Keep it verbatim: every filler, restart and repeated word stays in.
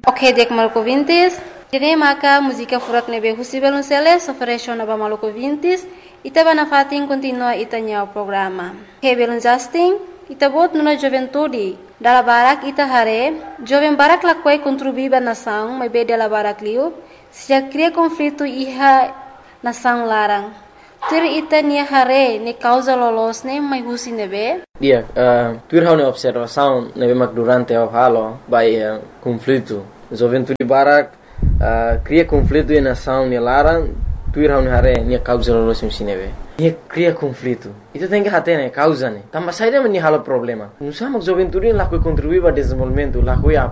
Ok, dek maluco vintis. Kini maka música furak nebe husibel unseles ofereció naba maluco vintis. Ita ba na fating continua itanya o programa. Hebelun Justin, ita bot nuna juventude. Dala barak ita hare, jovem barak lakwai contribuiba nação, mai be dala barak liu, se cria conflito iha nação larang. Tur ita nia hare ne causa lolos ne mai husi nebe. Dia, uh, tur hau ne observação nebe mak durante o halo by uh, conflito. Juventude barak uh, cria conflito e nação ne larang, tur hau ne hare nia causa lolos ne nebe. Nia cria conflito. Itu tem que hate ne causa ne. Tambah saída meni halo problema. Nusa mak juventude lakoi contribuir ba desenvolvimento, lakoi